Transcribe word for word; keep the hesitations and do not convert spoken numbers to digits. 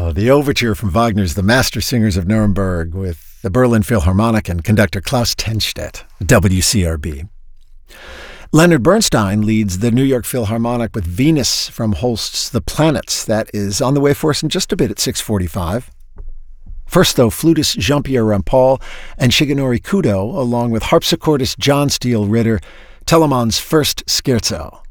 Oh, the overture from Wagner's The Master Singers of Nuremberg with the Berlin Philharmonic and conductor Klaus Tenstedt, W C R B. Leonard Bernstein leads the New York Philharmonic with Venus from Holst's The Planets. That is on the way for us in just a bit at six forty-five. First, though, flutist Jean-Pierre Rampal and Shigenori Kudo, along with harpsichordist John Steele Ritter, Telemann's first scherzo.